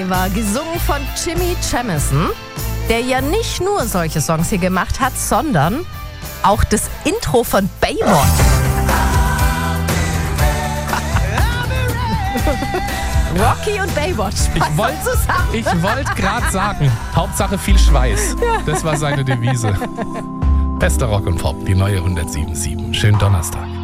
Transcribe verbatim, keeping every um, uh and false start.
War gesungen von Jimmy Jamison, der ja nicht nur solche Songs hier gemacht hat, sondern auch das Intro von Baywatch. Rocky und Baywatch. Ich wollte ich wollt gerade sagen, Hauptsache viel Schweiß. Das war seine Devise. Bester Rock und Pop, die neue hundertsieben Komma sieben. Schönen Donnerstag.